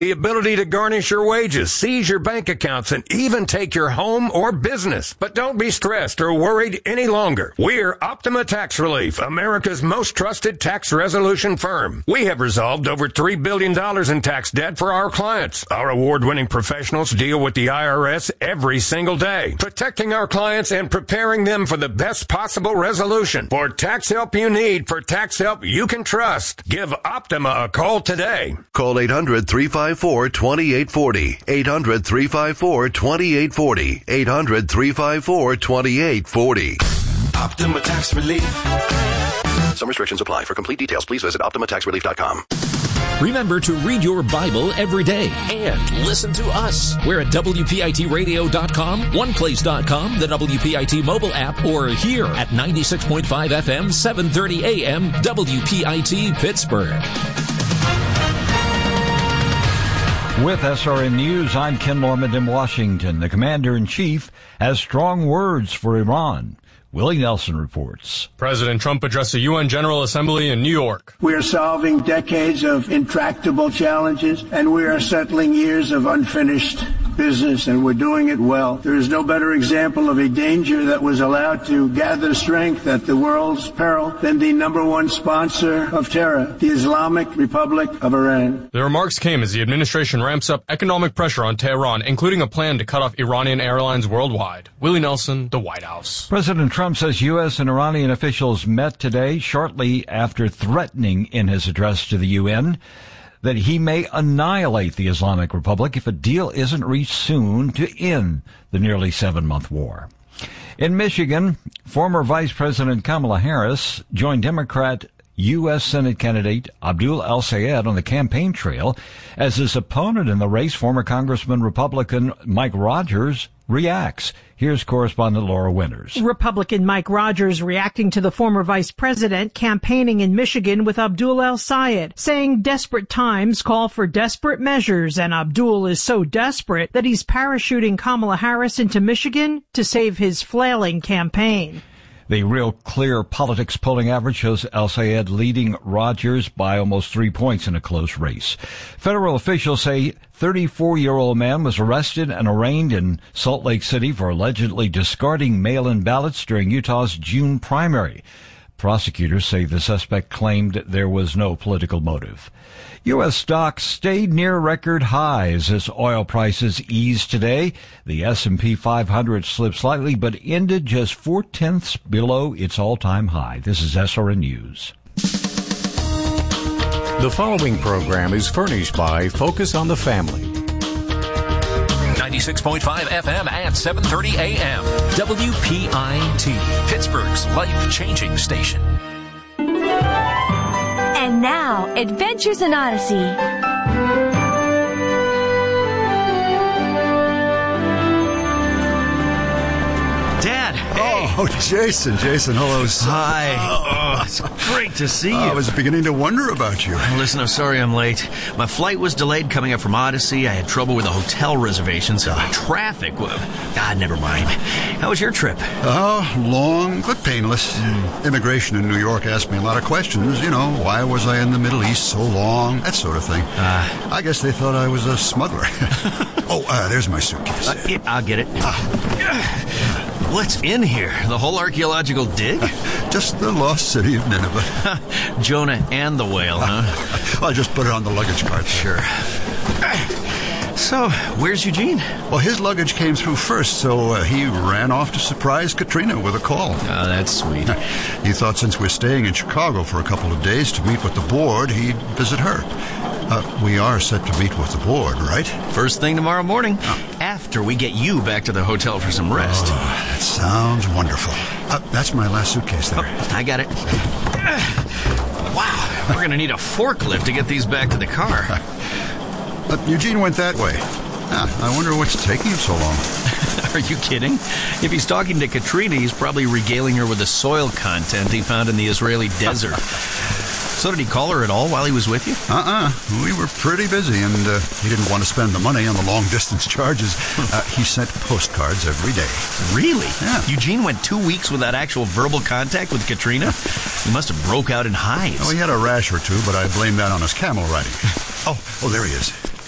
The ability to garnish your wages, seize your bank accounts, and even take your home or business. But don't be stressed or worried any longer. We're Optima Tax Relief, America's most trusted tax resolution firm. We have resolved over $3 billion in tax debt for our clients. Our award-winning professionals deal with the IRS every single day, protecting our clients and preparing them for the best possible resolution. For tax help you need, for tax help you can trust, give Optima a call today. Call 800-354-2840. 800-354-2840. 800-354-2840. Optima Tax Relief. Some restrictions apply. For complete details, please visit OptimaTaxRelief.com. Remember to read your Bible every day and listen to us. We're at WPITradio.com, OnePlace.com, the WPIT mobile app, or here at 96.5 FM, 730 AM, WPIT Pittsburgh. With SRN News, I'm Ken Norman in Washington. The Commander-in-Chief has strong words for Iran. Willie Nelson reports. President Trump addressed the UN General Assembly in New York. We are solving decades of intractable challenges, and we are settling years of unfinished business, and we're doing it well. There is no better example of a danger that was allowed to gather strength at the world's peril than the number one sponsor of terror, the Islamic Republic of Iran. The remarks came as the administration ramps up economic pressure on Tehran, including a plan to cut off Iranian airlines worldwide. Willie Nelson, the White House. President Trump says U.S. and Iranian officials met today shortly after threatening in his address to the UN that he may annihilate the Islamic Republic if a deal isn't reached soon to end the nearly 7-month war. In Michigan, former Vice President Kamala Harris joined Democrat U.S. Senate candidate Abdul El-Sayed on the campaign trail as his opponent in the race, former Congressman Republican Mike Rogers, reacts. Here's correspondent Laura Winters. Republican Mike Rogers reacting to the former vice president campaigning in Michigan with Abdul El-Sayed, saying desperate times call for desperate measures, and Abdul is so desperate that he's parachuting Kamala Harris into Michigan to save his flailing campaign. The Real Clear Politics polling average shows El-Sayed leading Rogers by almost 3 points in a close race. Federal officials say 34-year-old man was arrested and arraigned in Salt Lake City for allegedly discarding mail-in ballots during Utah's June primary. Prosecutors say the suspect claimed there was no political motive. U.S. stocks stayed near record highs as oil prices eased today. The S&P 500 slipped slightly but ended just 0.4 below its all-time high. This is SRN News. The following program is furnished by Focus on the Family. 96.5 FM and 730 AM. WPIT, Pittsburgh's life-changing station. And now, Adventures in Odyssey. Dad, hey. Oh, Jason, hello, son. Hi. Oh, it's great to see you. I was beginning to wonder about you. Listen, I'm sorry I'm late. My flight was delayed coming up from Odyssey. I had trouble with the hotel reservations. Traffic. Never mind. How was your trip? Long but painless. Immigration in New York asked me a lot of questions. Why was I in the Middle East so long? That sort of thing. I guess they thought I was a smuggler. There's my suitcase. I'll get it. What's in here? The whole archaeological dig? Just the lost city of Nineveh. Jonah and the whale, huh? I just put it on the luggage cart. Sure. So, where's Eugene? Well, his luggage came through first, so he ran off to surprise Katrina with a call. Oh, that's sweet. He thought since we're staying in Chicago for a couple of days to meet with the board, he'd visit her. We are set to meet with the board, right? First thing tomorrow morning, after we get you back to the hotel for some rest. Oh, that sounds wonderful. That's my last suitcase there. I got it. Wow, we're going to need a forklift to get these back to the car. Eugene went that way. I wonder what's taking him so long. Are you kidding? If he's talking to Katrina, he's probably regaling her with the soil content he found in the Israeli desert. So did he call her at all while he was with you? We were pretty busy, and he didn't want to spend the money on the long-distance charges. He sent postcards every day. Really? Yeah. Eugene went 2 weeks without actual verbal contact with Katrina? He must have broke out in hives. Well, he had a rash or two, but I blame that on his camel riding. Oh, there he is.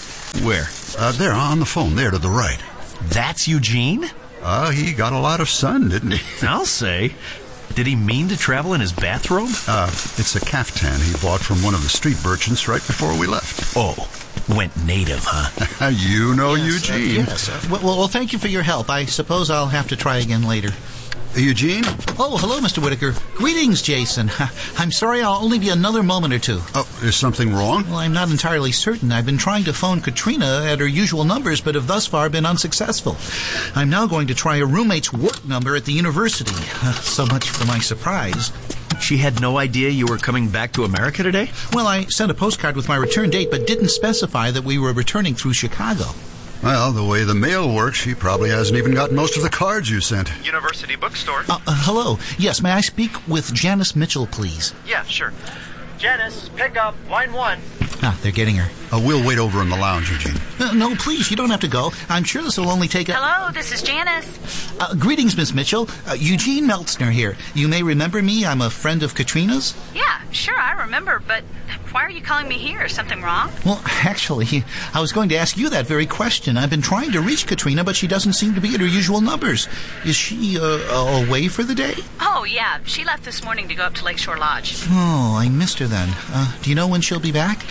Where? There, on the phone, there to the right. That's Eugene? He got a lot of sun, didn't he? I'll say. Did he mean to travel in his bathrobe? It's a caftan he bought from one of the street merchants right before we left. Oh, went native, huh? You know Eugene. Yes. Well, thank you for your help. I suppose I'll have to try again later. Eugene? Oh, hello, Mr. Whitaker. Greetings, Jason. I'm sorry I'll only be another moment or two. Oh, is something wrong? Well, I'm not entirely certain. I've been trying to phone Katrina at her usual numbers, but have thus far been unsuccessful. I'm now going to try a roommate's work number at the university. So much for my surprise. She had no idea you were coming back to America today? Well, I sent a postcard with my return date, but didn't specify that we were returning through Chicago. Well, the way the mail works, she probably hasn't even gotten most of the cards you sent. University bookstore. Hello. Yes, may I speak with Janice Mitchell, please? Yeah, sure. Janice, pick up line 1. They're getting her. We'll wait over in the lounge, Eugene. No, please, you don't have to go. I'm sure this will only take Hello, this is Janice. Greetings, Miss Mitchell. Eugene Meltzner here. You may remember me. I'm a friend of Katrina's. Yeah, sure, I remember, but why are you calling me here? Is something wrong? Well, actually, I was going to ask you that very question. I've been trying to reach Katrina, but she doesn't seem to be at her usual numbers. Is she away for the day? Oh, yeah. She left this morning to go up to Lakeshore Lodge. Oh, I missed her then. Do you know when she'll be back?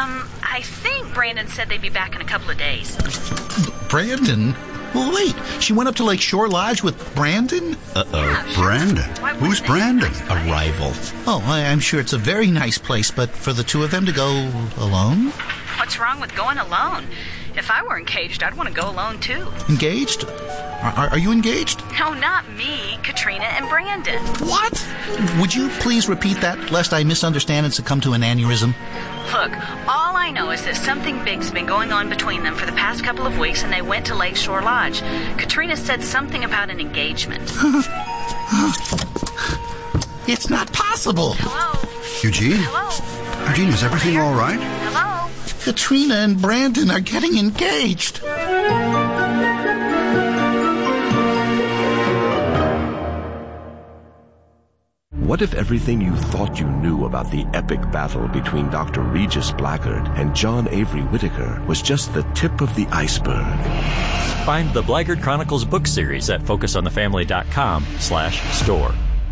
I think Brandon said they'd be back in a couple of days. Brandon? Well, wait. She went up to Lakeshore Lodge with Brandon? Yeah, Brandon? Who's Brandon? A rival. Oh, I'm sure it's a very nice place, but for the two of them to go alone? What's wrong with going alone? If I were engaged, I'd want to go alone, too. Engaged? Are you engaged? No, not me. Katrina and Brandon. What? Would you please repeat that, lest I misunderstand and succumb to an aneurysm? Look, all I know is that something big's been going on between them for the past couple of weeks, and they went to Lakeshore Lodge. Katrina said something about an engagement. It's not possible. Hello? Eugene? Hello? Eugene, is everything all right? Hello? Katrina and Brandon are getting engaged. What if everything you thought you knew about the epic battle between Dr. Regis Blackard and John Avery Whitaker was just the tip of the iceberg? Find the Blackard Chronicles book series at focusonthefamily.com/store.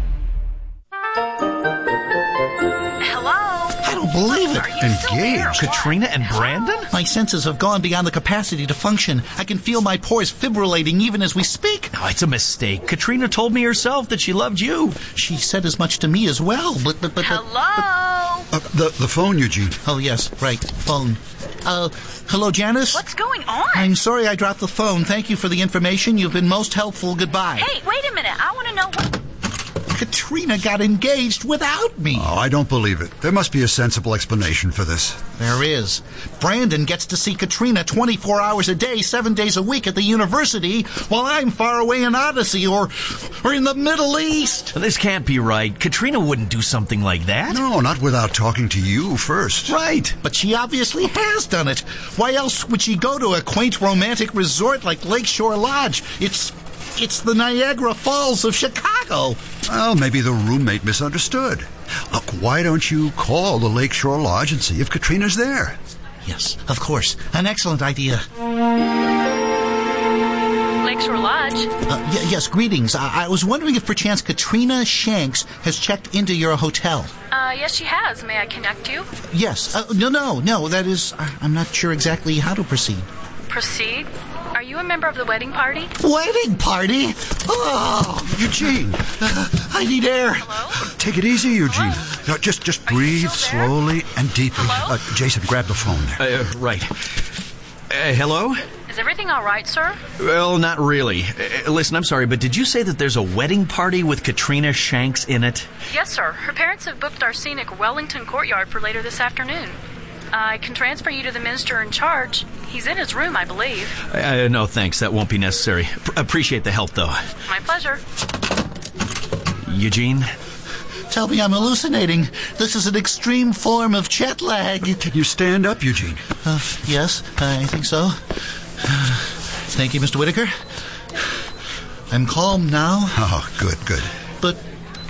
I don't believe it. Engaged? Katrina and Brandon? My senses have gone beyond the capacity to function. I can feel my pores fibrillating even as we speak. No, it's a mistake. Katrina told me herself that she loved you. She said as much to me as well, but Hello? The phone, Eugene. Oh, yes, right, phone. Hello, Janice? What's going on? I'm sorry I dropped the phone. Thank you for the information. You've been most helpful. Goodbye. Hey, wait a minute. I want to know what... Katrina got engaged without me. Oh, I don't believe it. There must be a sensible explanation for this. There is. Brandon gets to see Katrina 24 hours a day, 7 days a week at the university, while I'm far away in Odyssey or in the Middle East. This can't be right. Katrina wouldn't do something like that. No, not without talking to you first. Right, but she obviously has done it. Why else would she go to a quaint romantic resort like Lakeshore Lodge? It's the Niagara Falls of Chicago. Well, maybe the roommate misunderstood. Look, why don't you call the Lakeshore Lodge and see if Katrina's there? Yes, of course. An excellent idea. Lakeshore Lodge? Yes, greetings. I was wondering if perchance Katrina Shanks has checked into your hotel. Yes, she has. May I connect you? Yes. No. That is, I'm not sure exactly how to proceed. Proceed? Are you a member of the wedding party? Wedding party? Oh, Eugene. I need air. Hello? Take it easy, Eugene. No, just breathe slowly and deeply. Jason, grab the phone there. Right. Hello? Is everything all right, sir? Well, not really. Listen, I'm sorry, but did you say that there's a wedding party with Katrina Shanks in it? Yes, sir. Her parents have booked our scenic Wellington Courtyard for later this afternoon. I can transfer you to the minister in charge. He's in his room, I believe. No, thanks. That won't be necessary. Appreciate the help, though. My pleasure. Eugene? Tell me I'm hallucinating. This is an extreme form of jet lag. Can you stand up, Eugene? Yes, I think so. Thank you, Mr. Whitaker. I'm calm now. Oh, good. But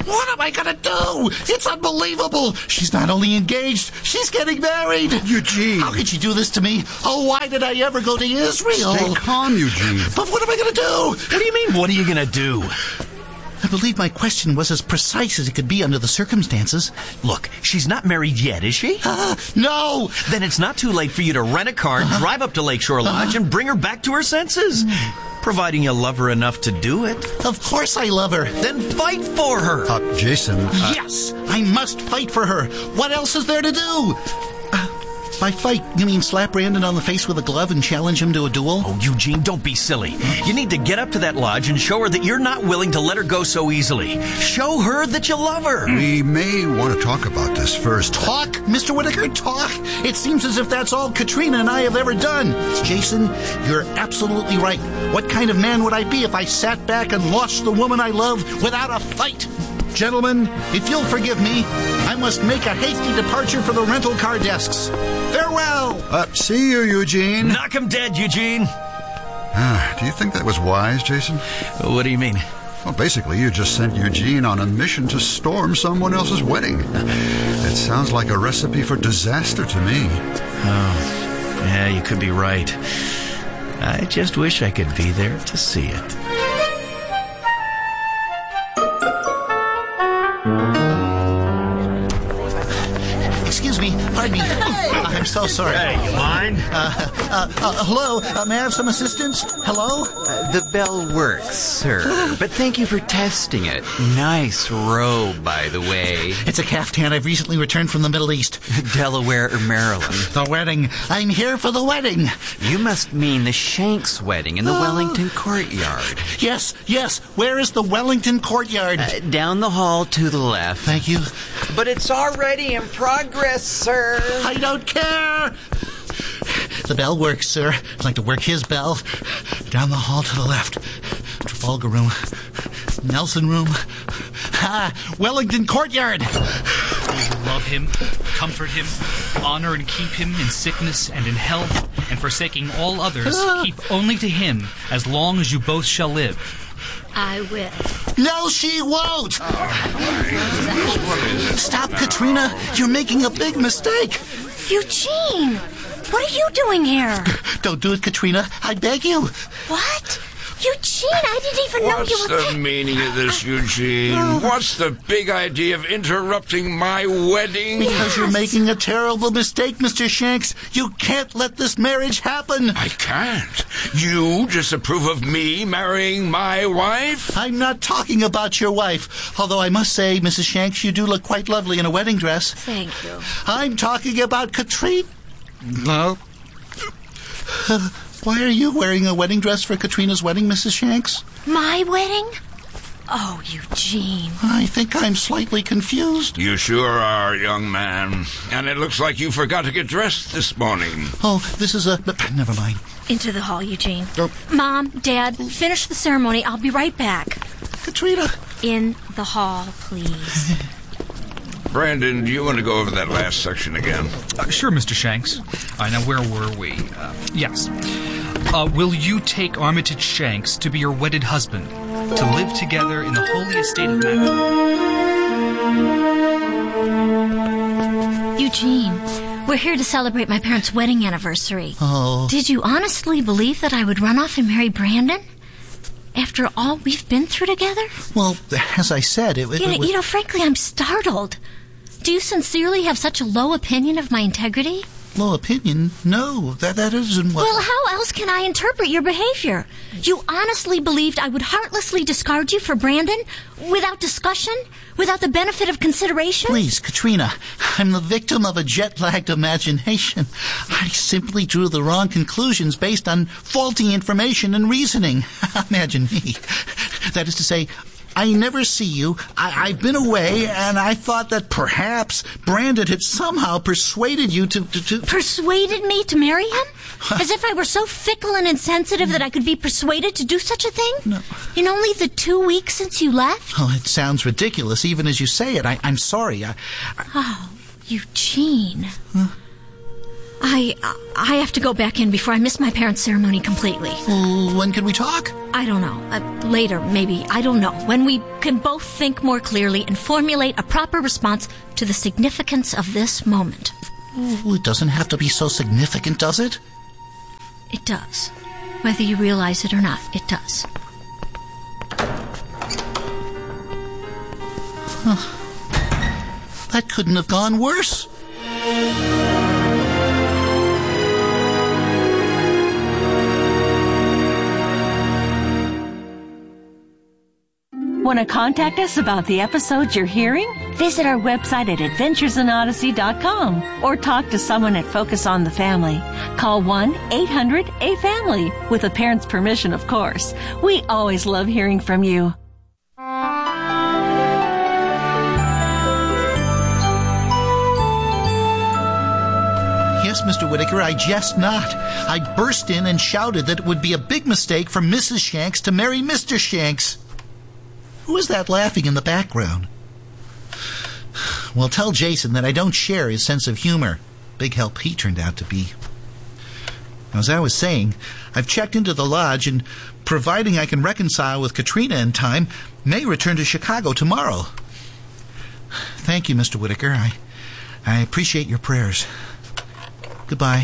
What am I gonna do? It's unbelievable. She's not only engaged, she's getting married. Eugene. How could she do this to me? Oh, why did I ever go to Israel? Stay calm, Eugene. But what am I gonna do? What do you mean, what are you going to do? I believe my question was as precise as it could be under the circumstances. Look, she's not married yet, is she? No! Then it's not too late for you to rent a car, drive up to Lakeshore Lodge, and bring her back to her senses. Providing you love her enough to do it. Of course I love her. Then fight for her. Jason. Yes, I must fight for her. What else is there to do? By fight, you mean slap Brandon on the face with a glove and challenge him to a duel? Oh, Eugene, don't be silly. You need to get up to that lodge and show her that you're not willing to let her go so easily. Show her that you love her. We may want to talk about this first. Talk? Mr. Whitaker, talk? It seems as if that's all Katrina and I have ever done. Jason, you're absolutely right. What kind of man would I be if I sat back and lost the woman I love without a fight? Gentlemen, if you'll forgive me, I must make a hasty departure for the rental car desks. Farewell! See you, Eugene. Knock him dead, Eugene. Do you think that was wise, Jason? What do you mean? Well, basically, you just sent Eugene on a mission to storm someone else's wedding. It sounds like a recipe for disaster to me. Oh, yeah, you could be right. I just wish I could be there to see it. Excuse me, pardon me. I'm so sorry. Hey, you mind? Hello, may I have some assistance? Hello? The bell works, sir, but thank you for testing it. Nice robe, by the way. It's a caftan I've recently returned from the Middle East. Delaware or Maryland? The wedding. I'm here for the wedding. You must mean the Shanks wedding in the Wellington Courtyard. Yes. Where is the Wellington Courtyard? Down the hall to the left. Thank you. But it's already in progress, sir. I don't care. The bell works, sir. I'd like to work his bell. Down the hall to the left. Trafalgar Room. Nelson Room. Wellington Courtyard. Love him, comfort him, honor and keep him in sickness and in health, and forsaking all others, keep only to him as long as you both shall live. I will. No, she won't! Stop, Katrina. You're making a big mistake. Eugene! What are you doing here? Don't do it, Katrina. I beg you. What? Eugene, I didn't even know you were... What's the meaning of this, Eugene? What's the big idea of interrupting my wedding? Because you're making a terrible mistake, Mr. Shanks. You can't let this marriage happen. I can't. You disapprove of me marrying my wife? I'm not talking about your wife. Although I must say, Mrs. Shanks, you do look quite lovely in a wedding dress. Thank you. I'm talking about Katrina. No. Why are you wearing a wedding dress for Katrina's wedding, Mrs. Shanks? My wedding? Oh, Eugene. I think I'm slightly confused. You sure are, young man. And it looks like you forgot to get dressed this morning. Oh, this is a... Never mind. Into the hall, Eugene. Mom, Dad, finish the ceremony. I'll be right back. Katrina. In the hall, please. Brandon, do you want to go over that last section again? Sure, Mr. Shanks. Now, where were we? Yes. Will you take Armitage Shanks to be your wedded husband, to live together in the holy estate of matrimony? Eugene, we're here to celebrate my parents' wedding anniversary. Oh. Did you honestly believe that I would run off and marry Brandon? After all we've been through together? Well, as I said, it was... You know, frankly, I'm startled. Do you sincerely have such a low opinion of my integrity? Low opinion? No, that isn't what... Well, how else can I interpret your behavior? You honestly believed I would heartlessly discard you for Brandon? Without discussion? Without the benefit of consideration? Please, Katrina, I'm the victim of a jet-lagged imagination. I simply drew the wrong conclusions based on faulty information and reasoning. Imagine me. That is to say... I never see you. I've been away, and I thought that perhaps Brandon had somehow persuaded you to... Persuaded me to marry him? As if I were so fickle and insensitive that I could be persuaded to do such a thing? No. In only the 2 weeks since you left? Oh, it sounds ridiculous, even as you say it. I'm sorry. Oh, Eugene. Huh? I have to go back in before I miss my parents' ceremony completely. When can we talk? I don't know. Later, maybe. I don't know. When we can both think more clearly and formulate a proper response to the significance of this moment. It doesn't have to be so significant, does it? It does. Whether you realize it or not, it does. That couldn't have gone worse. Want to contact us about the episodes you're hearing? Visit our website at adventuresinodyssey.com or talk to someone at Focus on the Family. Call 1-800-A-FAMILY with a parent's permission, of course. We always love hearing from you. Yes, Mr. Whitaker, I jest not. I burst in and shouted that it would be a big mistake for Mrs. Shanks to marry Mr. Shanks. Who is that laughing in the background? Well, tell Jason that I don't share his sense of humor. Big help he turned out to be. As I was saying, I've checked into the lodge and, providing I can reconcile with Katrina in time, may return to Chicago tomorrow. Thank you, Mr. Whitaker. I appreciate your prayers. Goodbye.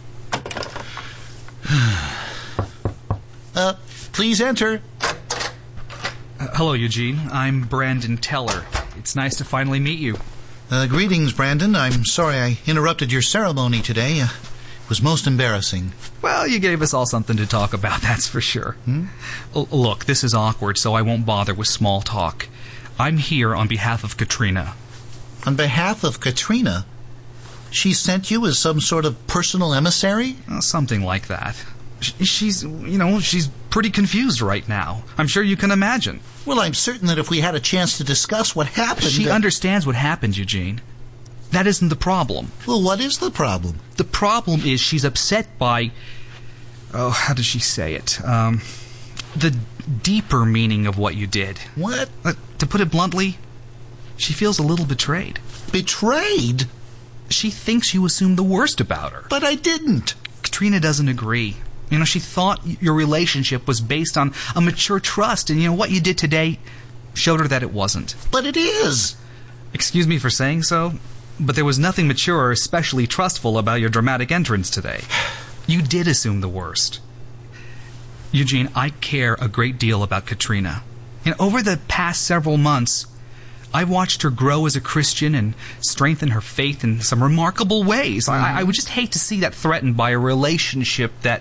Please enter. Hello, Eugene. I'm Brandon Teller. It's nice to finally meet you. Greetings, Brandon. I'm sorry I interrupted your ceremony today. It was most embarrassing. Well, you gave us all something to talk about, that's for sure. Look, this is awkward, so I won't bother with small talk. I'm here on behalf of Katrina. On behalf of Katrina? She sent you as some sort of personal emissary? Something like that. She's pretty confused right now. I'm sure you can imagine. Well, I'm certain that if we had a chance to discuss what happened... She understands what happened, Eugene. That isn't the problem. Well, what is the problem? The problem is she's upset by... how does she say it? The deeper meaning of what you did. What? To put it bluntly, she feels a little betrayed. Betrayed? She thinks you assumed the worst about her. But I didn't. Katrina doesn't agree. She thought your relationship was based on a mature trust, and what you did today showed her that it wasn't. But it is. Excuse me for saying so, but there was nothing mature or especially trustful about your dramatic entrance today. You did assume the worst. Eugene, I care a great deal about Katrina. Over the past several months, I've watched her grow as a Christian and strengthen her faith in some remarkable ways. I would just hate to see that threatened by a relationship that...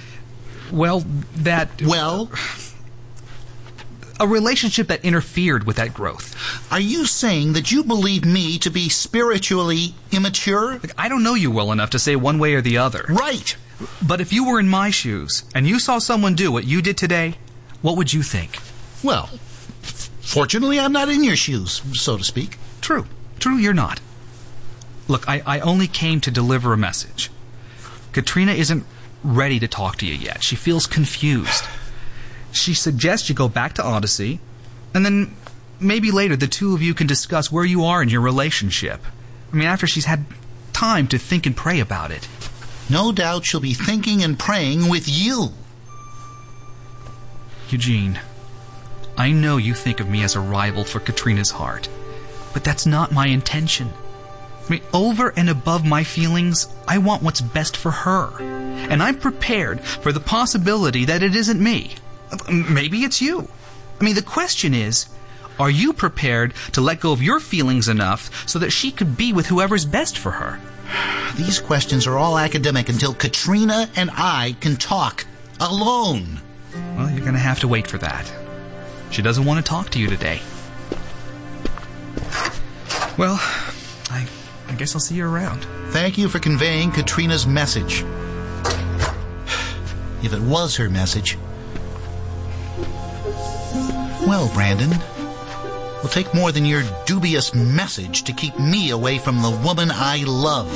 a relationship that interfered with that growth. Are you saying that you believe me to be spiritually immature? I don't know you well enough to say one way or the other. Right. But if you were in my shoes and you saw someone do what you did today, what would you think? Well, fortunately, I'm not in your shoes, so to speak. True, you're not. Look, I only came to deliver a message. Katrina isn't ready to talk to you yet. She feels confused. She suggests you go back to Odyssey, and then maybe later the two of you can discuss where you are in your relationship. After she's had time to think and pray about it. No doubt she'll be thinking and praying with you. Eugene, I know you think of me as a rival for Katrina's heart, but that's not my intention. Over and above my feelings, I want what's best for her. And I'm prepared for the possibility that it isn't me. Maybe it's you. The question is, are you prepared to let go of your feelings enough so that she could be with whoever's best for her? These questions are all academic until Katrina and I can talk alone. Well, you're going to have to wait for that. She doesn't want to talk to you today. Well, I guess I'll see you around. Thank you for conveying Katrina's message. If it was her message. Well, Brandon, it'll take more than your dubious message to keep me away from the woman I love.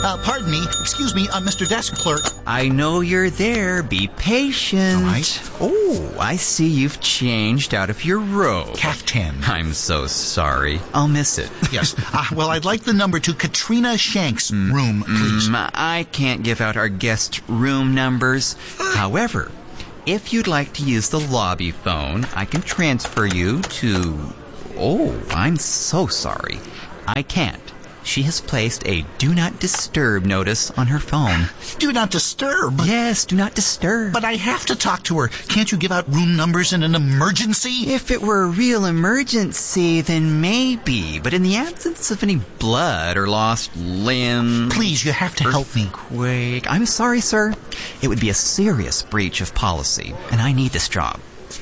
Pardon me. Excuse me, Mr. Desk Clerk. I know you're there. Be patient. All right. Oh, I see you've changed out of your robe. Caftan. I'm so sorry. I'll miss it. Yes. Well, I'd like the number to Katrina Shanks' room, please. I can't give out our guest room numbers. However, if you'd like to use the lobby phone, I can transfer you to... Oh, I'm so sorry. I can't. She has placed a Do Not Disturb notice on her phone. Do not disturb? Yes, do not disturb. But I have to talk to her. Can't you give out room numbers in an emergency? If it were a real emergency, then maybe. But in the absence of any blood or lost limb... Please, you have to help me. Earthquake. I'm sorry, sir. It would be a serious breach of policy, and I need this job.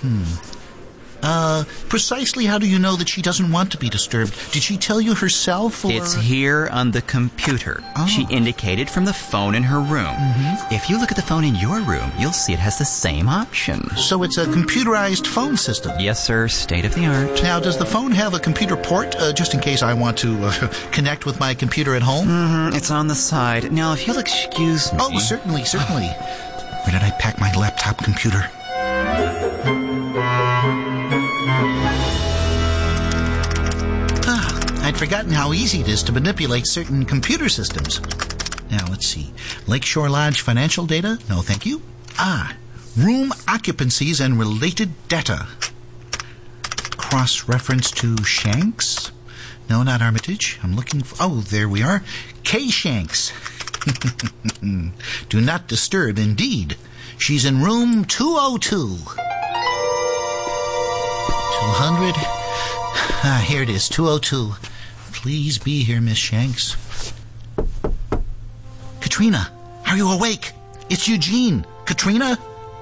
Precisely how do you know that she doesn't want to be disturbed? Did she tell you herself, or...? It's here on the computer. Oh. She indicated from the phone in her room. Mm-hmm. If you look at the phone in your room, you'll see it has the same option. So it's a computerized phone system? Yes, sir. State of the art. Now, does the phone have a computer port, just in case I want to connect with my computer at home? Mm-hmm. It's on the side. Now, if you'll excuse me... Oh, certainly. Where did I pack my laptop computer? I'd forgotten how easy it is to manipulate certain computer systems. Now, let's see. Lakeshore Lodge financial data? No, thank you. Room occupancies and related data. Cross-reference to Shanks? No, not Armitage. I'm looking for... Oh, there we are. K. Shanks. Do not disturb, indeed. She's in room 202. 200. Here it is, 202. Please be here, Miss Shanks. Katrina, are you awake? It's Eugene. Katrina?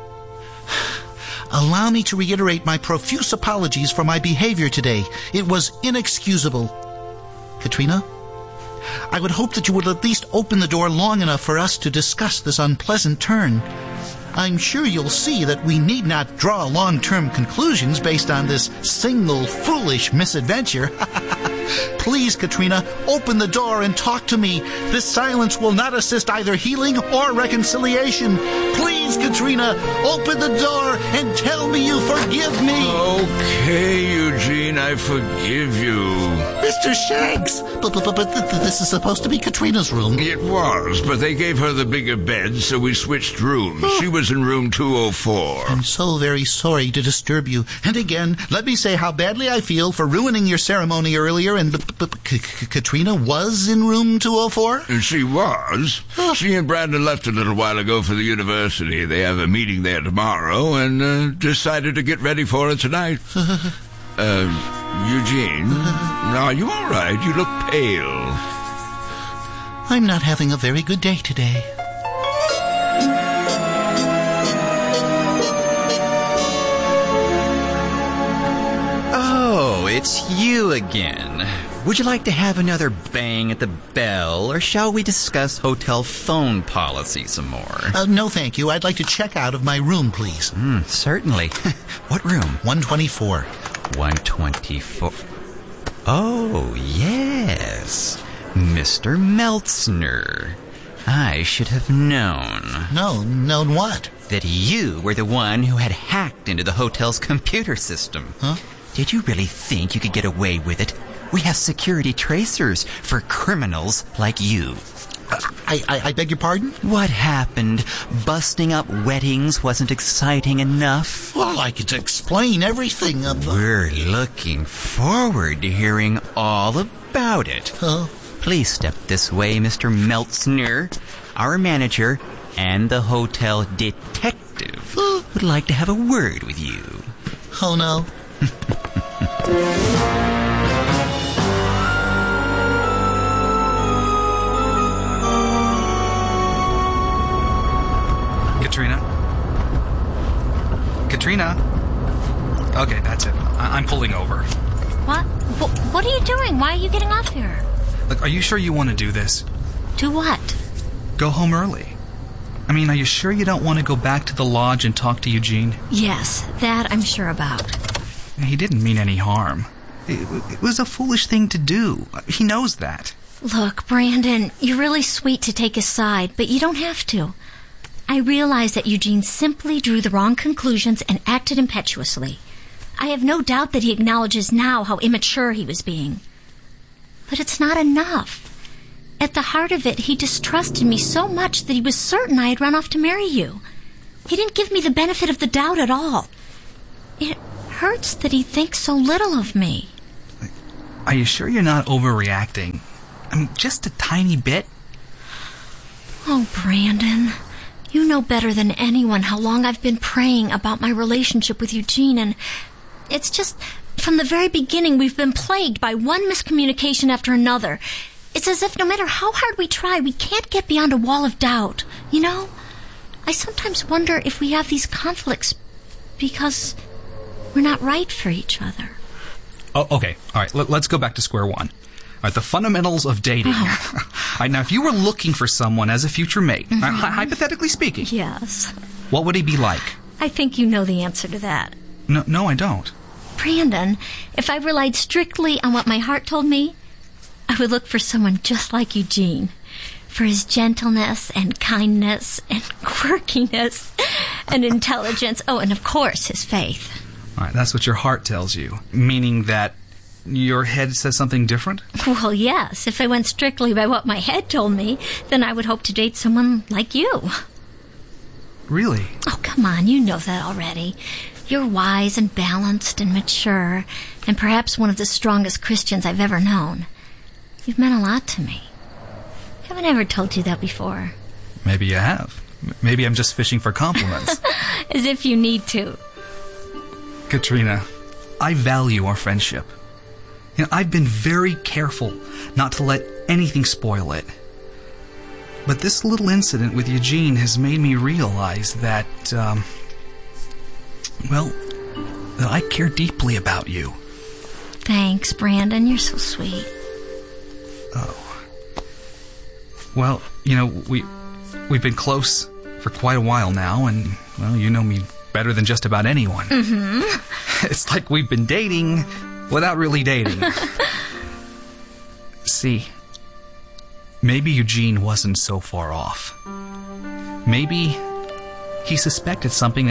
Allow me to reiterate my profuse apologies for my behavior today. It was inexcusable. Katrina? I would hope that you would at least open the door long enough for us to discuss this unpleasant turn. I'm sure you'll see that we need not draw long-term conclusions based on this single foolish misadventure. Please, Katrina, open the door and talk to me. This silence will not assist either healing or reconciliation. Please, Katrina, open the door and tell me you forgive me. Okay, Eugene, I forgive you. Mr. Shanks! But this is supposed to be Katrina's room. It was, but they gave her the bigger bed, so we switched rooms. She was in room 204. I'm so very sorry to disturb you. And again, let me say how badly I feel for ruining your ceremony earlier, and Katrina was in room 204? She was. She and Brandon left a little while ago for the university. They have a meeting there tomorrow and decided to get ready for it tonight. Eugene, are you all right? You look pale. I'm not having a very good day today. Oh, it's you again. Would you like to have another bang at the bell, or shall we discuss hotel phone policy some more? No, thank you. I'd like to check out of my room, please. Certainly. What room? 124. 124. Oh, yes. Mr. Meltzner. I should have known. Known what? That you were the one who had hacked into the hotel's computer system. Huh? Did you really think you could get away with it? We have security tracers for criminals like you. I beg your pardon? What happened? Busting up weddings wasn't exciting enough? Well, I could explain everything. We're looking forward to hearing all about it. Please step this way, Mr. Meltzner. Our manager and the hotel detective would like to have a word with you. Oh, no. Katrina? Okay, that's it. I'm pulling over. What? What are you doing? Why are you getting off here? Look, are you sure you want to do this? Do what? Go home early. I mean, are you sure you don't want to go back to the lodge and talk to Eugene? Yes, that I'm sure about. He didn't mean any harm. It was a foolish thing to do. He knows that. Look, Brandon, you're really sweet to take his side, but you don't have to. I realize that Eugene simply drew the wrong conclusions and acted impetuously. I have no doubt that he acknowledges now how immature he was being. But it's not enough. At the heart of it, he distrusted me so much that he was certain I had run off to marry you. He didn't give me the benefit of the doubt at all. It hurts that he thinks so little of me. Are you sure you're not overreacting? I mean, just a tiny bit? Oh, Brandon, you know better than anyone how long I've been praying about my relationship with Eugene, and it's just, from the very beginning, we've been plagued by one miscommunication after another. It's as if no matter how hard we try, we can't get beyond a wall of doubt, you know? I sometimes wonder if we have these conflicts because we're not right for each other. Oh, okay. All right, let's go back to square one. All right, the fundamentals of dating. Oh. All right, now, if you were looking for someone as a future mate, hypothetically speaking, Yes. what would he be like? I think you know the answer to that. No, I don't. Brandon, if I relied strictly on what my heart told me, I would look for someone just like Eugene. For his gentleness and kindness and quirkiness and intelligence. Oh, and of course, his faith. All right, that's what your heart tells you. Meaning that your head says something different? Well, yes. If I went strictly by what my head told me, then I would hope to date someone like you. Really? Oh, come on. You know that already. You're wise and balanced and mature, and perhaps one of the strongest Christians I've ever known. You've meant a lot to me. Haven't I ever told you that before? Maybe you have. Maybe I'm just fishing for compliments. As if you need to. Katrina, I value our friendship. You know, I've been very careful not to let anything spoil it. But this little incident with Eugene has made me realize that, that I care deeply about you. Thanks, Brandon. You're so sweet. Oh. Well, you know, we've been close for quite a while now, and, well, you know me better than just about anyone. Mm-hmm. It's like we've been dating without really dating. See, maybe Eugene wasn't so far off. Maybe he suspected something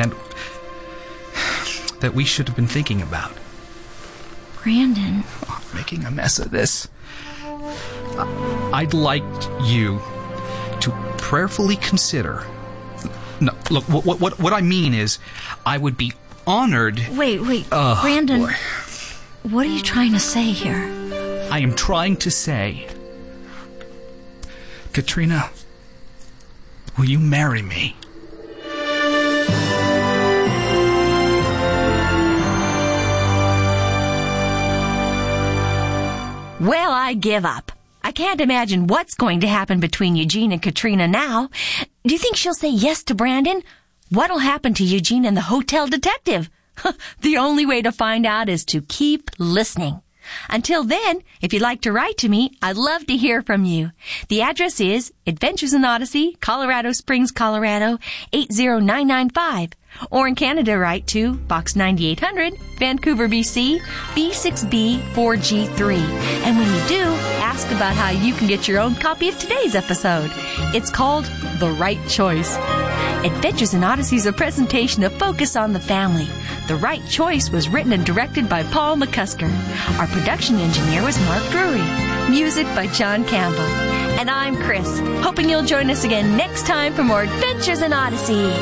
that we should have been thinking about. Brandon. Oh, I'm making a mess of this. I'd like you to prayerfully consider. No, look, what I mean is, I would be honored. Wait, Brandon. Boy. What are you trying to say here? I am trying to say, Katrina, will you marry me? Well, I give up. I can't imagine what's going to happen between Eugene and Katrina now. Do you think she'll say yes to Brandon? What'll happen to Eugene and the hotel detective? The only way to find out is to keep listening. Until then, if you'd like to write to me, I'd love to hear from you. The address is Adventures in Odyssey, Colorado Springs, Colorado, 80995. Or in Canada, write to Box 9800, Vancouver, BC, B6B4G3. And when you do, ask about how you can get your own copy of today's episode. It's called The Right Choice. Adventures in Odyssey is a presentation of Focus on the Family. The Right Choice was written and directed by Paul McCusker. Our production engineer was Mark Drury. Music by John Campbell. And I'm Chris, hoping you'll join us again next time for more Adventures in Odyssey.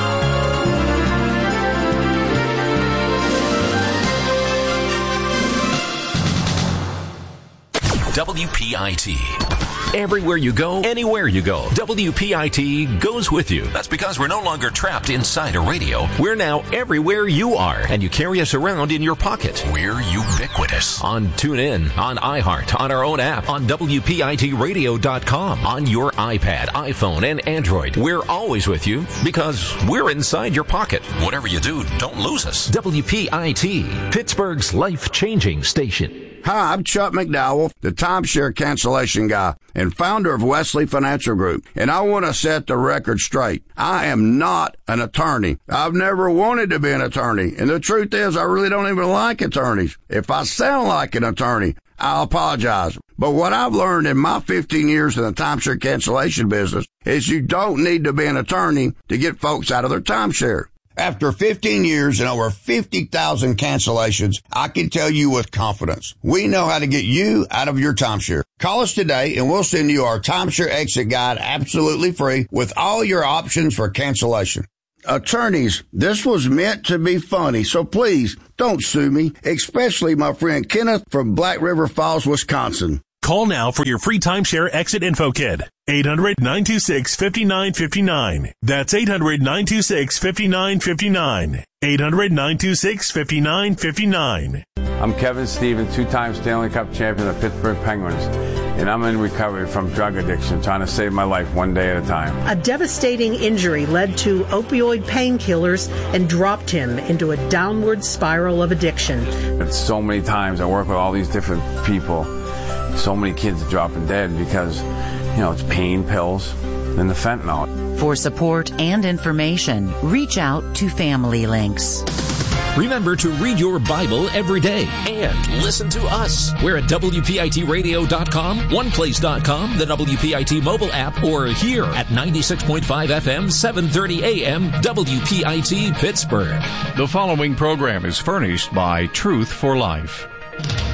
WPIT. Everywhere you go, anywhere you go, WPIT goes with you. That's because we're no longer trapped inside a radio. We're now everywhere you are, and you carry us around in your pocket. We're ubiquitous. On TuneIn, on iHeart, on our own app, on WPITradio.com, on your iPad, iPhone, and Android. We're always with you because we're inside your pocket. Whatever you do, don't lose us. WPIT, Pittsburgh's life-changing station. Hi, I'm Chuck McDowell, the timeshare cancellation guy and founder of Wesley Financial Group, and I want to set the record straight. I am not an attorney. I've never wanted to be an attorney, and the truth is I really don't even like attorneys. If I sound like an attorney, I apologize. But what I've learned in my 15 years in the timeshare cancellation business is you don't need to be an attorney to get folks out of their timeshare. After 15 years and over 50,000 cancellations, I can tell you with confidence, we know how to get you out of your timeshare. Call us today and we'll send you our timeshare exit guide absolutely free with all your options for cancellation. Attorneys, this was meant to be funny, so please don't sue me, especially my friend Kenneth from Black River Falls, Wisconsin. Call now for your free timeshare exit info kit. 800-926-5959. That's 800-926-5959. 800-926-5959. I'm Kevin Stevens, two-time Stanley Cup champion of the Pittsburgh Penguins, and I'm in recovery from drug addiction, trying to save my life one day at a time. A devastating injury led to opioid painkillers and dropped him into a downward spiral of addiction. It's so many times I work with all these different people. So many kids are dropping dead because, it's pain pills and the fentanyl. For support and information, reach out to Family Links. Remember to read your Bible every day and listen to us. We're at WPITradio.com, OnePlace.com, the WPIT mobile app, or here at 96.5 FM, 730 AM, WPIT Pittsburgh. The following program is furnished by Truth for Life.